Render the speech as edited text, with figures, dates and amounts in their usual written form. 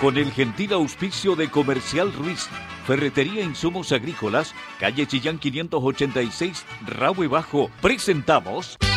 Con el gentil auspicio de Comercial Ruiz, Ferretería Insumos Agrícolas, calle Chillán 586, Rahue Bajo, presentamos